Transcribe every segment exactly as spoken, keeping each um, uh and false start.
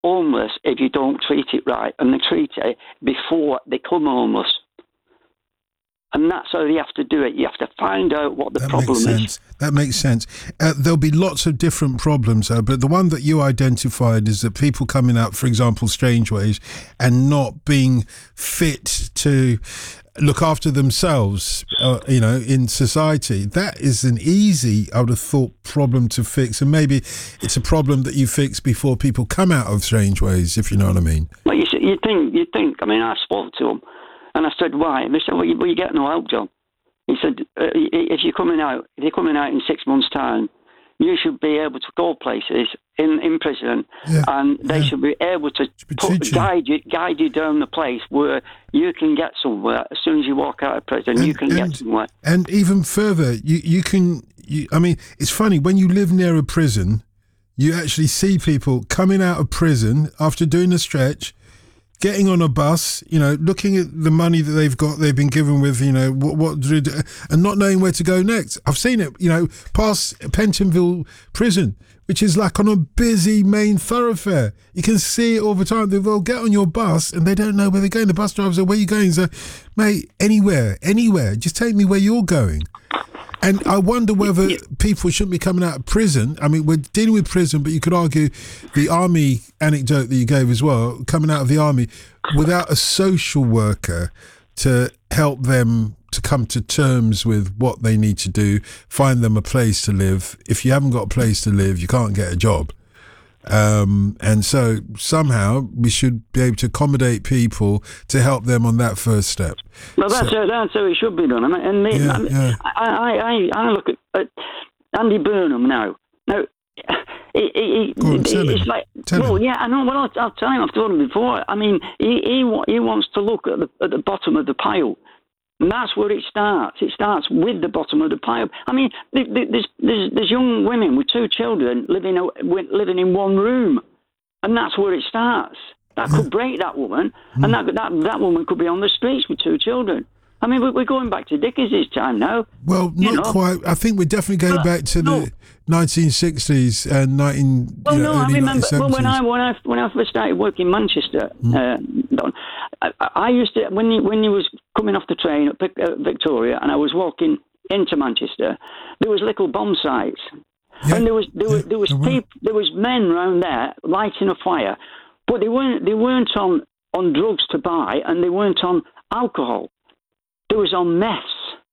homeless if you don't treat it right, and they treat it before they come homeless. And that's how you have to do it. You have to find out what the that problem makes sense. is. That makes sense. Uh, there'll be lots of different problems, though, but the one that you identified is that people coming out, for example, Strangeways, and not being fit to look after themselves, uh, you know, in society. That is an easy, I would have thought, problem to fix. And maybe it's a problem that you fix before people come out of Strangeways, if you know what I mean. Well, you, you think, you think, I mean, I spoke to them, and I said, why? And they said, well, you, well, you get no help, John. He said, uh, if you're coming out, if you're coming out in six months' time, you should be able to go places in, in prison, yeah, and they yeah. should be able to put, guide you guide you down the place where you can get somewhere. As soon as you walk out of prison, and, you can and, get somewhere. And even further, you, you can, you, I mean, it's funny, when you live near a prison, you actually see people coming out of prison after doing a stretch, getting on a bus, you know, looking at the money that they've got, they've been given with, you know, what, what to do, and not knowing where to go next. I've seen it, you know, past Pentonville Prison, which is like on a busy main thoroughfare. You can see it all the time. They'll get on your bus and they don't know where they're going. The bus driver says, where are you going? So, mate, anywhere, anywhere. Just take me where you're going. And I wonder whether people shouldn't be coming out of prison. I mean, we're dealing with prison, but you could argue the army anecdote that you gave as well, coming out of the army, without a social worker to help them to come to terms with what they need to do, find them a place to live. If you haven't got a place to live, you can't get a job. Um, and so somehow we should be able to accommodate people to help them on that first step. Well, that's, so, how, that's how it should be done. I mean, and me, yeah, I, mean yeah. I, I, I look at, at Andy Burnham now. Now, he, he, Go on, tell it's him. like, tell well, him. yeah, I know. Well, I'll, I'll tell him. I've told him before. I mean, he, he he wants to look at the at the bottom of the pile. And that's where it starts. It starts with the bottom of the pile. I mean, there's there's, there's young women with two children living living in one room, and that's where it starts. That could break that woman, mm. and that, that that woman could be on the streets with two children. I mean, we're going back to Dickens' time now. Well, not know. quite. I think we're definitely going but, back to no. the nineteen sixties and nineteen. Well, you know, no, early I remember. nineteen seventies. Well, when I when I when I first started working in Manchester, mm. uh, Don, I, I used to when you when you was coming off the train at uh, Victoria, and I was walking into Manchester, there was little bomb sites, yeah. and there was there, yeah. was, there was people, there was men around there lighting a fire, but they weren't they weren't on on drugs to buy, and they weren't on alcohol. It was on mess,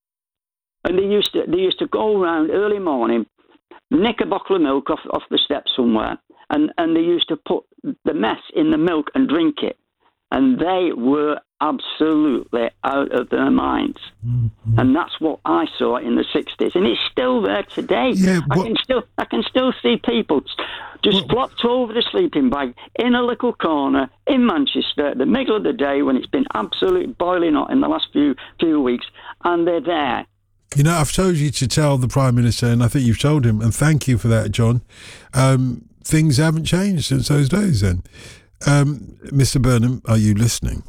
and they used to they used to go around early morning, nick a bottle of milk off, off the steps somewhere, and, and they used to put the mess in the milk and drink it, and they were absolutely out of their minds, mm-hmm. and that's what I saw in the sixties, and it's still there today. Yeah, I can still I can still see people just what, flopped over the sleeping bag in a little corner in Manchester at the middle of the day when it's been absolutely boiling hot in the last few few weeks, and they're there. You know, I've told you to tell the Prime Minister, and I think you've told him, and thank you for that, John. Um, things haven't changed since those days then. Um, Mister Burnham, are you listening?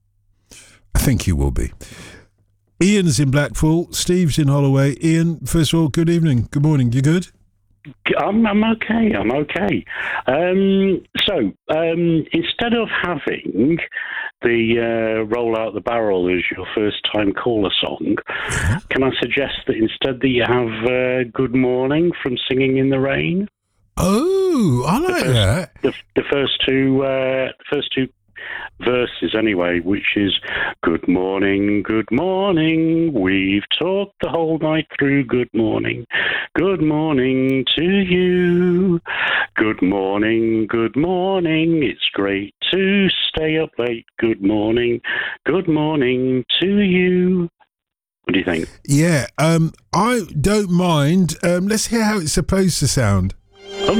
I think you will be. Ian's in Blackpool, Steve's in Holloway. Ian, first of all, good evening. Good morning. You good? I'm, I'm okay. I'm okay. Um, so um, instead of having the uh, Roll Out the Barrel as your first time caller song, yeah. can I suggest that instead that you have uh, Good Morning from Singing in the Rain? Oh, I like the first, that. The, the first two, uh, first two verses anyway, which is good morning, good morning, we've talked the whole night through, good morning, good morning to you, good morning, good morning, it's great to stay up late, good morning, good morning to you. What do you think? Yeah, um, I don't mind. Um, let's hear how it's supposed to sound.